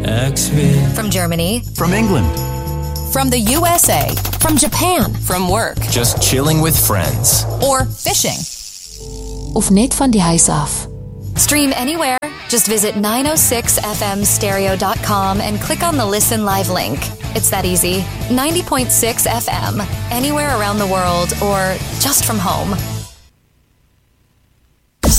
From Germany. From England. From the USA. From Japan. From work. Just chilling with friends. Or fishing. Of net van die huis af. Stream anywhere. Just visit 906fmstereo.com and click on the Listen Live link. It's that easy. 90.6 FM. Anywhere around the world or just from home.